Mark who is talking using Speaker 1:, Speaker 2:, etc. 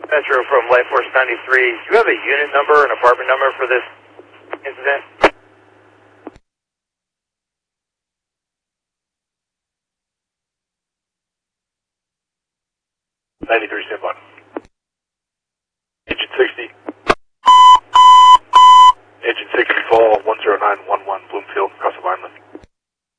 Speaker 1: Metro from Life Force 93. Do you have a unit number, an apartment number for this incident? 93, step on.